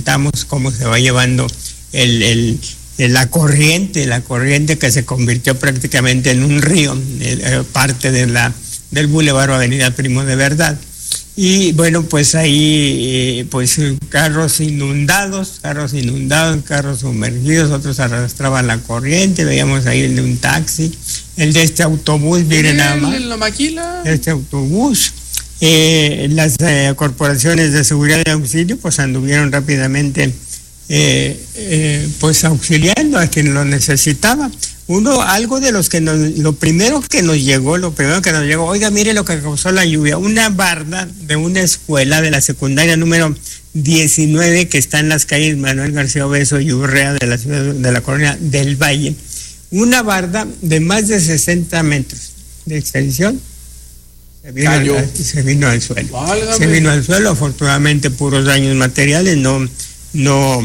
comentamos cómo se va llevando la corriente que se convirtió prácticamente en un río, parte del Boulevard Avenida Primo de Verdad. Y bueno, pues ahí pues carros inundados, carros sumergidos, otros arrastraban la corriente, veíamos ahí el de un taxi, el de este autobús, miren nada más. ¿En la maquila? Este autobús. Las corporaciones de seguridad y auxilio pues anduvieron rápidamente pues auxiliando a quien lo necesitaba. Algo de lo primero que nos llegó, oiga, mire lo que causó la lluvia, una barda de una escuela de la secundaria número 19 que está en las calles Manuel García Obeso y Urrea de la ciudad de la colonia del Valle, una barda de más de 60 metros de extensión, se vino al suelo. Válgame. Se vino al suelo, afortunadamente puros daños materiales, no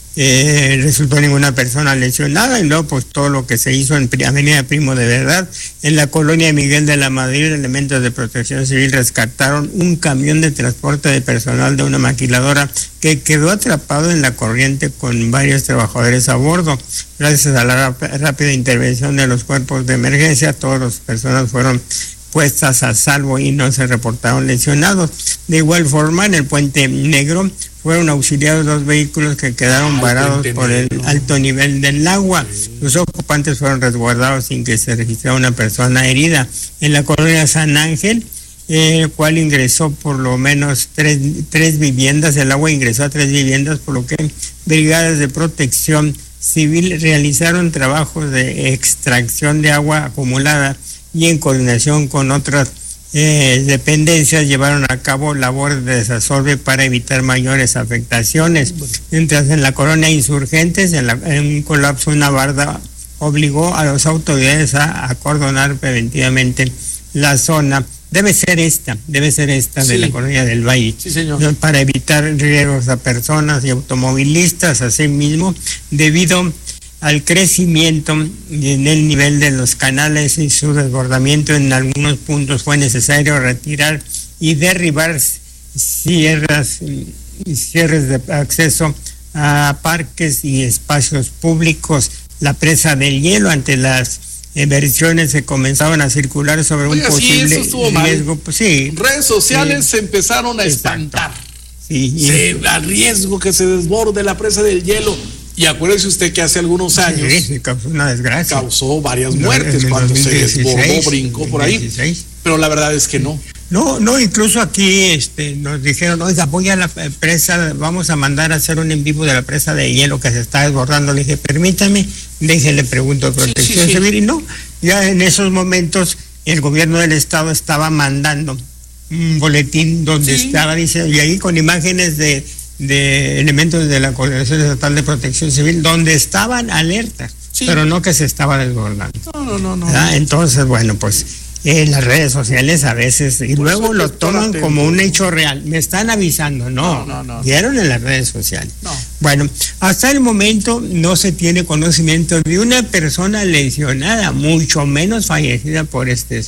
resultó ninguna persona lesionada. Y luego pues todo lo que se hizo en Avenida Primo de Verdad, en la colonia Miguel de la Madrid, elementos de protección civil rescataron un camión de transporte de personal de una maquiladora que quedó atrapado en la corriente con varios trabajadores a bordo. Gracias a la rápida intervención de los cuerpos de emergencia, todas las personas fueron puestas a salvo y no se reportaron lesionados. De igual forma, en el Puente Negro fueron auxiliados 2 vehículos que quedaron varados por el alto nivel del agua. Los ocupantes fueron resguardados sin que se registrara una persona herida. En la colonia San Ángel, el cual ingresó por lo menos tres viviendas, el agua ingresó a 3 viviendas, por lo que brigadas de protección civil realizaron trabajos de extracción de agua acumulada y en coordinación con otras dependencias llevaron a cabo labores de desasolve para evitar mayores afectaciones. Mientras en la colonia Insurgentes, en un colapso, una barda obligó a las autoridades a acordonar preventivamente la zona. Debe ser esta sí, de la colonia del Valle. Sí, señor. Para evitar riesgos a personas y automovilistas, asimismo, debido al crecimiento en el nivel de los canales y su desbordamiento en algunos puntos fue necesario retirar y derribar cierres de acceso a parques y espacios públicos. La presa del Hielo, ante las versiones que comenzaban a circular sobre un posible riesgo. Pues, sí, redes sociales se empezaron a espantar. Sí, al riesgo que se desborde la presa del Hielo. Y acuérdese usted que hace algunos años causó una desgracia. Causó varias muertes cuando 2016, se desbordó, brincó por ahí. 2016. Pero la verdad es que no. No, incluso aquí nos dijeron, oiga, voy a la presa, vamos a mandar a hacer un en vivo de la presa de hielo que se está desbordando. Le dije, permítame, le pregunto a Protección Civil. Y no, ya en esos momentos el gobierno del estado estaba mandando un boletín donde estaba, dice, y ahí con imágenes de elementos de la Coordinación Estatal de Protección Civil donde estaban alertas, pero no que se estaba desbordando. No. Entonces, bueno, pues las redes sociales a veces, y luego lo toman como un hecho real. Me están avisando, no. Vieron en las redes sociales. No. Bueno, hasta el momento no se tiene conocimiento de una persona lesionada, mucho menos fallecida por este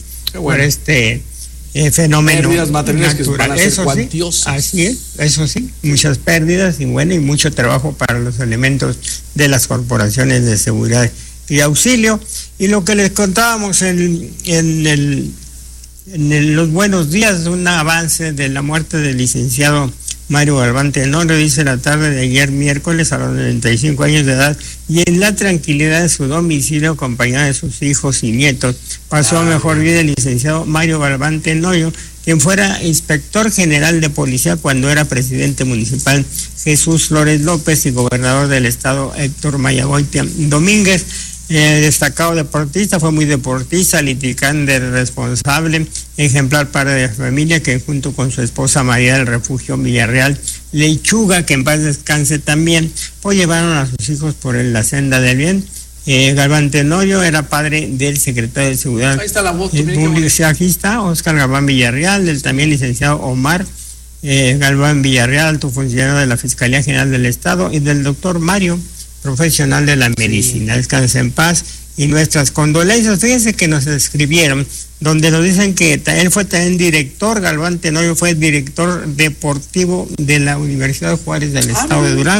fenómeno. Pérdidas materiales natural. Que van a ser cuantiosas. Así es, eso sí, muchas pérdidas y mucho trabajo para los elementos de las corporaciones de seguridad y auxilio. Y lo que les contábamos en los buenos días, un avance de la muerte del licenciado Mario Galván Tenorio, dice la tarde de ayer miércoles a los 95 años de edad, y en la tranquilidad de su domicilio, acompañado de sus hijos y nietos, pasó a mejor vida el licenciado Mario Galván Tenorio, quien fuera inspector general de policía cuando era presidente municipal Jesús Flores López y gobernador del estado Héctor Mayagoitia Domínguez. Destacado deportista, fue muy deportista, litigante, responsable, ejemplar padre de familia, que junto con su esposa María del Refugio Villarreal Lechuga, que en paz descanse también, pues llevaron a sus hijos por la senda del bien. Galván Tenorio era padre del secretario de Seguridad Pública, aquí está, Óscar Galván Villarreal, del también licenciado Omar Galván Villarreal, alto funcionario de la Fiscalía General del Estado, y del doctor Mario, profesional de la medicina. Descanse en paz y nuestras condolencias. Fíjense que nos escribieron donde nos dicen que él fue también director, Galván Tenorio fue director deportivo de la Universidad Juárez del estado de Durango.